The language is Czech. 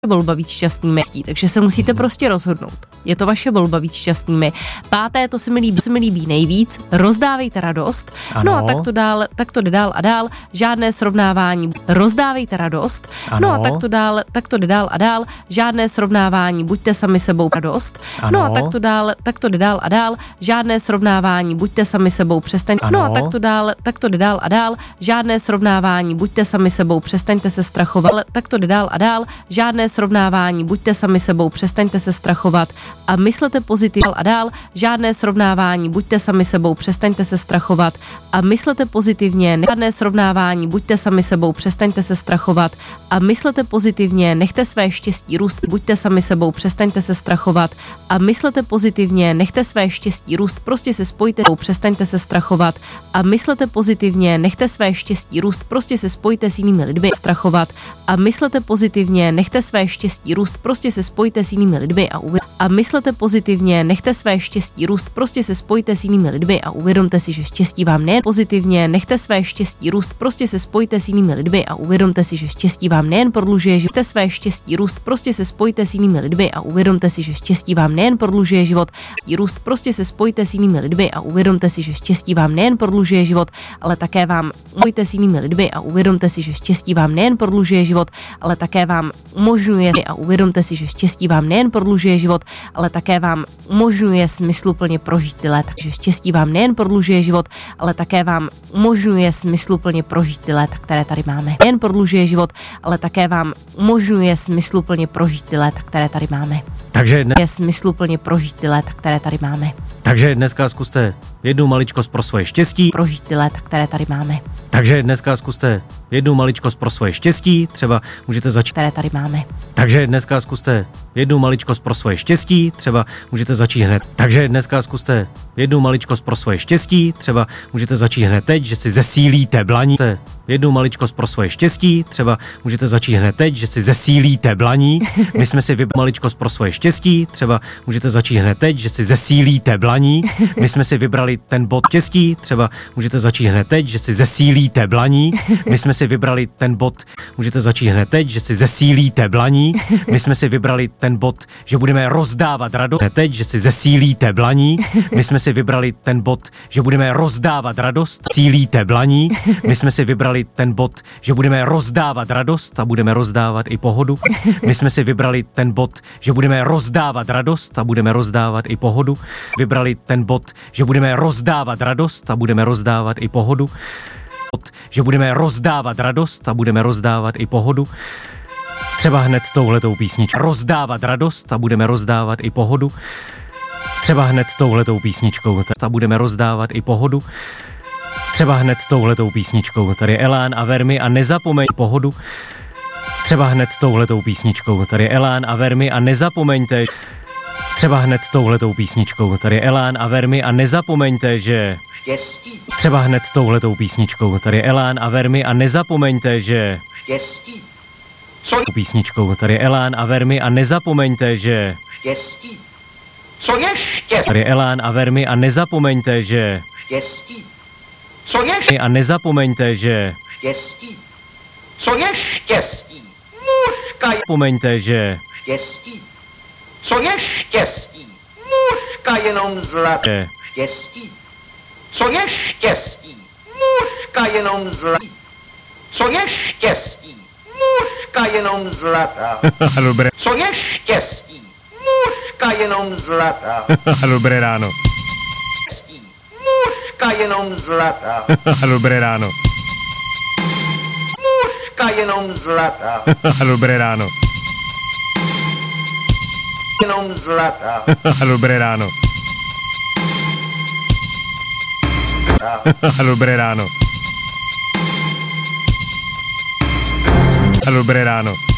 volba víc šťastnými, takže se musíte prostě rozhodnout. Je to vaše volba víc šťastnými. Páté, to se mi líbí nejvíc, rozdávejte radost. Ano. No a tak to jde dál a dál, žádné srovnávání. Rozdávejte radost. Ano. No a tak to jde dál a dál, žádné srovnávání, buďte sami sebou radost. Ano. No a tak to jde dál a dál, žádné srovnávání, buďte sami sebou, přestaňte. Ano. No a tak to jde dál a dál, žádné srovnávání, buďte sami sebou, přestaňte se strachovat. Tak to jde dál a dál, žádné srovnávání, buďte sami sebou, přestaňte se strachovat a myslete pozitivně a dál, žádné srovnávání, buďte sami sebou, přestaňte se strachovat a myslete pozitivně, žádné srovnávání, buďte sami sebou, přestaňte se strachovat a myslete pozitivně, nechte své štěstí růst, buďte sami sebou, přestaňte se strachovat a myslete pozitivně, nechte své štěstí růst, prostě se spojte, přestaňte se strachovat a myslete pozitivně, nechte své štěstí růst, prostě se spojte s jinými lidmi, strachovat a myslete pozitivně, nechte své štěstí růst, prostě se spojte s jinými lidmi a myslete pozitivně, nechte své štěstí růst, prostě se spojte s jinými lidmi a uvědomte si, že štěstí vám nejen pozitivně, nechte své štěstí růst, prostě se spojte s jinými lidmi a uvědomte si, že štěstí vám nejen prodlužuje život, nechte své štěstí růst, prostě se spojte s jinými lidmi a uvědomte si, že štěstí vám nejen prodlužuje život, růst, prostě se spojte s jinými lidmi a uvědomte si, že štěstí vám nejen prodlužuje život, ale také vám spojte s jinými lidmi a uvědomte si, že štěstí vám nejen prodlužuje život, ale také vám umožňuje a uvědomte si, že štěstí vám nejen prodlužuje život, ale také vám umožňuje smysluplně prožít ty léta. Takže štěstí vám nejen prodlužuje život, ale také vám umožňuje smysluplně prožít ty léta, které tady máme. Nejen prodlužuje život, ale také vám umožňuje smysluplně prožít ty léta, které tady máme. Takže je smysluplně prožít ty léta, které tady máme. Takže dneska zkuste jednu maličkost pro svoje štěstí. Prožít ty léta, které tady máme. Takže dneska zkuste jednu maličkost pro svoje štěstí, třeba můžete začít. Které tady máme. Takže dneska zkuste jednu maličkost pro svoje štěstí, třeba můžete začít hned. Takže dneska zkuste jednu maličkost pro svoje štěstí, třeba můžete začít hned teď, že si zesílíte blaní. Jednu maličkost pro svoje štěstí, třeba můžete začít hned teď, že si zesílíte blaní. My jsme si vybrali maličkost pro svoje štěstí, třeba můžete začít hned teď, že si zesílíte blaní. My jsme si vybrali ten bod štěstí, třeba můžete začít hned teď, že si zesílíte blaní. My jsme si vybrali ten bod, můžete začít hned teď, že si zesílíte blaní. My jsme si vybrali ten bod, že budeme rozdávat radost. Hned teď, že si zesílíte blaní. My jsme si vybrali ten bod, že budeme rozdávat radost. Cílíte blaní. My jsme si vybrali ten bod, že budeme rozdávat radost a budeme rozdávat i pohodu. My jsme si vybrali ten bod, že budeme rozdávat radost a budeme rozdávat i pohodu. Vybrali ten bod, že budeme rozdávat radost a budeme rozdávat i pohodu. Že budeme rozdávat radost a budeme rozdávat i pohodu. Třeba hned touhletou písničkou. Rozdávat radost a budeme rozdávat i pohodu. Třeba hned touhletou písničkou a budeme rozdávat i pohodu. Třeba hned touhletou písničkou. Tady je Elán a Vermi a nezapomeň pohodu. Třeba hned touhletou písničkou. Tady je Elán a Vermi a nezapomeňte. Třeba hned touhletou písničkou. Tady je Elán a Vermi a nezapomeňte, že Štěstí. třeba hned touhletou písničkou. Tady je Elán a Vermi a nezapomeňte, že Štěstí. Co je písničkou. Tady je Elán a Vermi a nezapomeňte, že štěstí? Co je štěstí? tady je Elán a Vermi a nezapomeňte, že Štěstí. Co je štěstí? a nezapomeňte, že Štěstí. Co je štěstí? Mužka je zapomeňte, že štěstí. Co je štěstí? Mužka jenom zlatá. že Štěstí. Co je štěstí? Mužka jenom zlatá. Co je štěstí? Mužka jenom zlatá. dobré, Co je štěstí? Mužka jenom zlatá. dobré ráno, Štěstí. Mužka jenom zlatá. dobré ráno, Mužka jenom zlatá. dobré ráno, Jenom zlatá. dobré ráno, dobré ráno, dobré ráno.